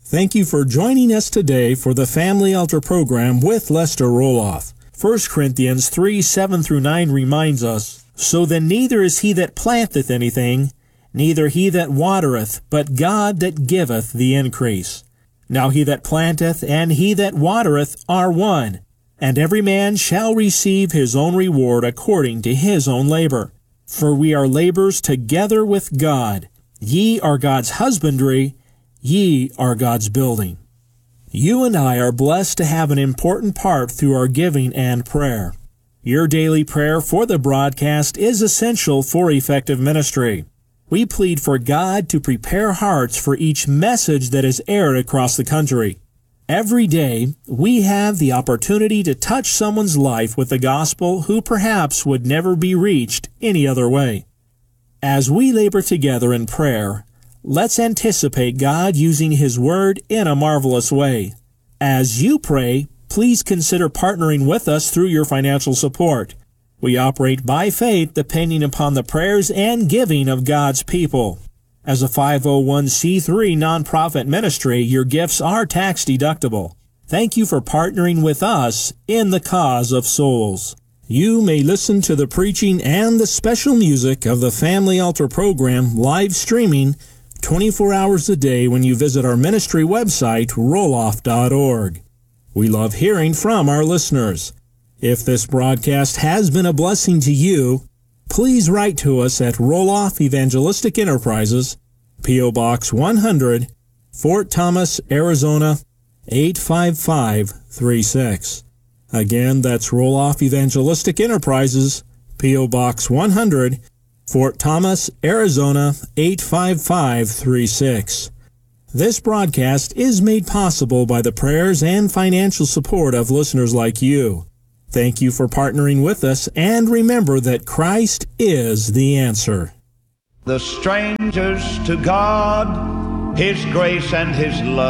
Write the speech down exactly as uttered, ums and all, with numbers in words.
Thank you for joining us today for the Family Altar program with Lester Roloff. First Corinthians three, seven through nine reminds us, "So then neither is he that planteth anything, neither he that watereth, but God that giveth the increase. Now he that planteth and he that watereth are one, and every man shall receive his own reward according to his own labor. For we are laborers together with God. Ye are God's husbandry, ye are God's building." You and I are blessed to have an important part through our giving and prayer. Your daily prayer for the broadcast is essential for effective ministry. We plead for God to prepare hearts for each message that is aired across the country. Every day, we have the opportunity to touch someone's life with the gospel who perhaps would never be reached any other way. As we labor together in prayer, let's anticipate God using His Word in a marvelous way. As you pray, please consider partnering with us through your financial support. We operate by faith depending upon the prayers and giving of God's people. As a five oh one c three nonprofit ministry, your gifts are tax deductible. Thank you for partnering with us in the cause of souls. You may listen to the preaching and the special music of the Family Altar program live streaming twenty-four hours a day when you visit our ministry website, roloff dot org. We love hearing from our listeners. If this broadcast has been a blessing to you, please write to us at Roloff Evangelistic Enterprises, P O. Box one hundred, Fort Thomas, Arizona, eight five five three six. Again, that's Roloff Evangelistic Enterprises, P O. Box one hundred, Fort Thomas, Arizona, eight five five three six. This broadcast is made possible by the prayers and financial support of listeners like you. Thank you for partnering with us, and remember that Christ is the answer. The strangers to God, His grace and His love.